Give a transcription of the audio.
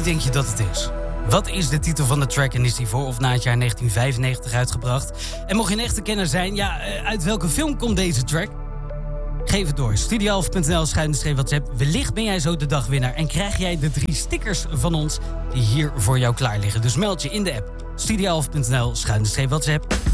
denk je dat het is? Wat is de titel van de track en is die voor of na het jaar 1995 uitgebracht? En mocht je een echte kenner zijn, uit welke film komt deze track? Geef het door. Studioalf.nl/WhatsApp. Wellicht ben jij zo de dagwinnaar en krijg jij de 3 stickers van ons die hier voor jou klaar liggen. Dus meld je in de app. Studioalf.nl/WhatsApp.